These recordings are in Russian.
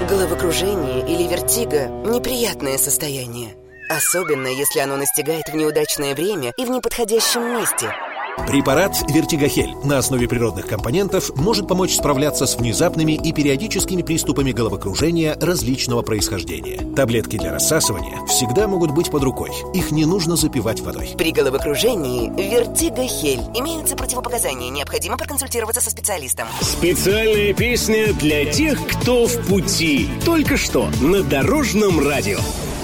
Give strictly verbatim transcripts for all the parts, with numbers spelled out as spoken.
Головокружение или вертиго – неприятное состояние. Особенно, если оно настигает в неудачное время и в неподходящем месте. Препарат «Вертигохель» на основе природных компонентов может помочь справляться с внезапными и периодическими приступами головокружения различного происхождения. Таблетки для рассасывания всегда могут быть под рукой. Их не нужно запивать водой. При головокружении «Вертигохель» имеются противопоказания. Необходимо проконсультироваться со специалистом. Специальная песня для тех, кто в пути. Только что на Дорожном радио.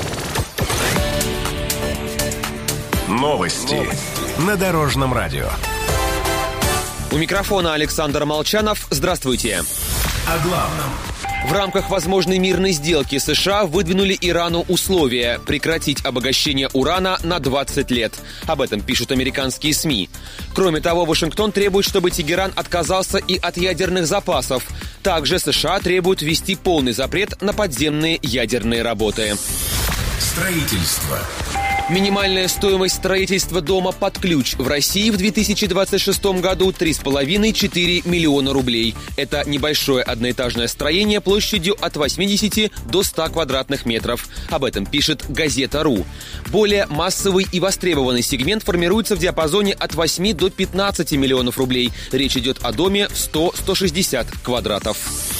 Новости на Дорожном радио. У микрофона Александр Молчанов. Здравствуйте. О главном. В рамках возможной мирной сделки США выдвинули Ирану условия прекратить обогащение урана на двадцать лет. Об этом пишут американские СМИ. Кроме того, Вашингтон требует, чтобы Тегеран отказался и от ядерных запасов. Также США требуют ввести полный запрет на подземные ядерные работы. Строительство. Минимальная стоимость строительства дома под ключ в России в две тысячи двадцать шестом году три с половиной - четыре миллиона рублей. Это небольшое одноэтажное строение площадью от восьмидесяти до ста квадратных метров. Об этом пишет Газета.ру. Более массовый и востребованный сегмент формируется в диапазоне от восьми до пятнадцати миллионов рублей. Речь идет о доме в сто - сто шестьдесят квадратов.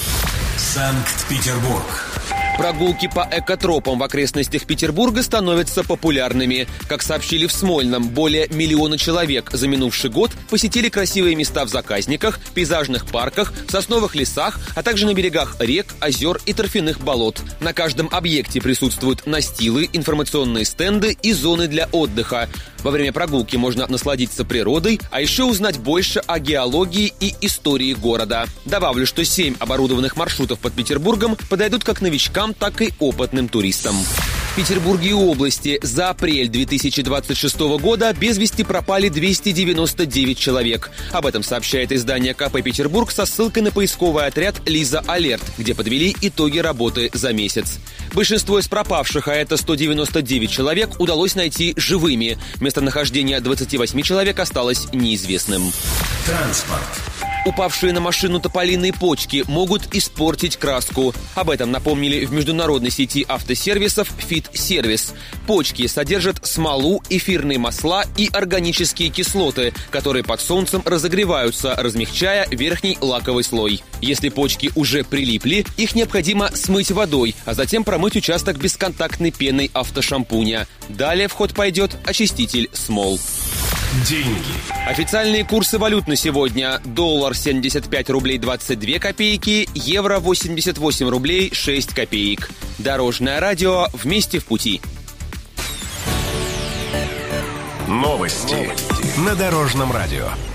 Санкт-Петербург. Прогулки по экотропам в окрестностях Петербурга становятся популярными. Как сообщили в Смольном, более миллиона человек за минувший год посетили красивые места в заказниках, пейзажных парках, сосновых лесах, а также на берегах рек, озер и торфяных болот. На каждом объекте присутствуют настилы, информационные стенды и зоны для отдыха. Во время прогулки можно насладиться природой, а еще узнать больше о геологии и истории города. Добавлю, что семь оборудованных маршрутов под Петербургом подойдут как новичкам, так и опытным туристам. В Петербурге и области за апрель две тысячи двадцать шестого года без вести пропали двести девяносто девять человек. Об этом сообщает издание ка пэ «Петербург» со ссылкой на поисковый отряд «Лиза Алерт», где подвели итоги работы за месяц. Большинство из пропавших, а это сто девяносто девять человек, удалось найти живыми. Местонахождение двадцати восьми человек осталось неизвестным. Транспорт. Упавшие на машину тополиные почки могут испортить краску. Об этом напомнили в международной сети автосервисов «Фит-сервис». Почки содержат смолу, эфирные масла и органические кислоты, которые под солнцем разогреваются, размягчая верхний лаковый слой. Если почки уже прилипли, их необходимо смыть водой, а затем промыть участок бесконтактной пеной автошампуня. Далее в ход пойдет очиститель смол. Деньги. Официальные курсы валют на сегодня. Доллар семьдесят пять рублей двадцать две копейки, евро восемьдесят восемь рублей шесть копеек. Дорожное радио. Вместе в пути. Новости на Дорожном радио.